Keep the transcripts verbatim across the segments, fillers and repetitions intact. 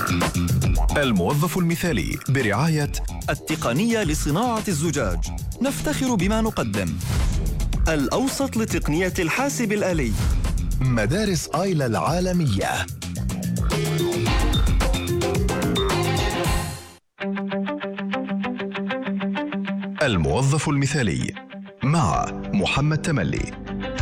الموظف المثالي برعاية التقنية لصناعة الزجاج، نفتخر بما نقدم. الأوسط لتقنية الحاسب الآلي، مدارس آيلا العالمية. الموظف المثالي مع محمد تملي.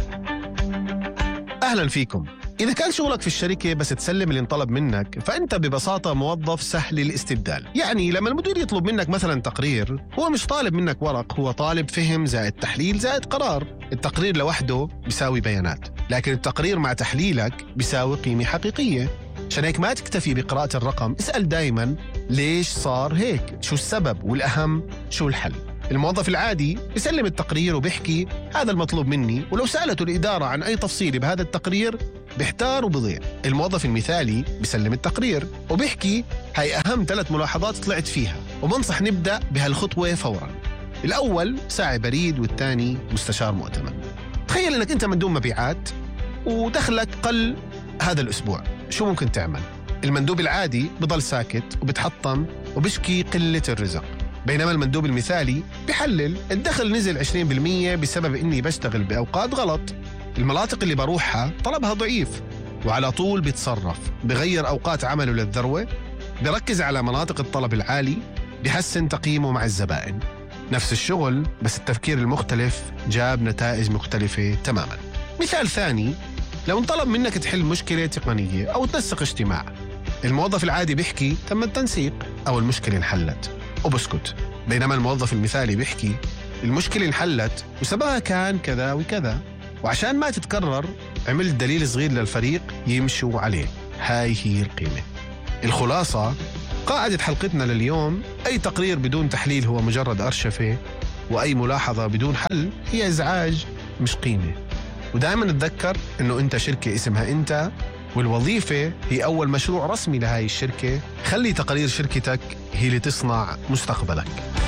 أهلا فيكم. إذا كان شغلك في الشركة بس تسلم اللي انطلب منك، فأنت ببساطة موظف سهل الاستبدال. يعني لما المدير يطلب منك مثلا تقرير، هو مش طالب منك ورق، هو طالب فهم زائد تحليل زائد قرار. التقرير لوحده بيساوي بيانات، لكن التقرير مع تحليلك بيساوي قيمة حقيقية. عشان هيك ما تكتفي بقراءة الرقم، اسأل دايما ليش صار هيك، شو السبب، والأهم شو الحل. الموظف العادي بيسلم التقرير وبيحكي هذا المطلوب مني، ولو سألته الإدارة عن أي تفصيل بهذا التقرير بيحتار وبضيع. الموظف المثالي بيسلم التقرير وبيحكي هاي أهم ثلاث ملاحظات طلعت فيها، وبنصح نبدأ بهالخطوة فوراً. الأول ساعي بريد، والثاني مستشار مؤتمن. تخيل أنك أنت مندوب مبيعات ودخلك قل هذا الأسبوع، شو ممكن تعمل؟ المندوب العادي بضل ساكت وبتحطم وبشكي قلة الرزق، بينما المندوب المثالي بحلل الدخل نزل عشرين بالمية بسبب إني بشتغل بأوقات غلط، المناطق اللي بروحها طلبها ضعيف، وعلى طول بيتصرف، بغير أوقات عمله للذروة، بركز على مناطق الطلب العالي، بحسن تقييمه مع الزبائن. نفس الشغل بس التفكير المختلف جاب نتائج مختلفة تماماً. مثال ثاني، لو انطلب منك تحل مشكلة تقنية أو تنسق اجتماع، الموظف العادي بيحكي تم التنسيق أو المشكلة انحلت وبسكت، بينما الموظف المثالي بيحكي المشكلة انحلت وسببها كان كذا وكذا، وعشان ما تتكرر عملت دليل صغير للفريق يمشوا عليه. هاي هي القيمة. الخلاصة، قاعدة حلقتنا لليوم، أي تقرير بدون تحليل هو مجرد أرشفة، وأي ملاحظة بدون حل هي إزعاج مش قيمة. ودائما نتذكر إنه أنت شركة اسمها أنت، والوظيفة هي أول مشروع رسمي لهاي الشركة. خلي تقارير شركتك هي اللي تصنع مستقبلك.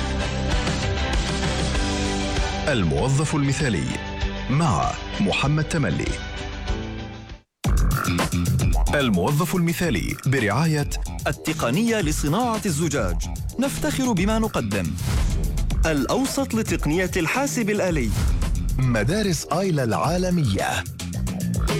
الموظف المثالي مع محمد تملي. الموظف المثالي برعاية التقنية لصناعة الزجاج، نفتخر بما نقدم. الأوسط لتقنية الحاسب الآلي، مدارس آيلا العالمية.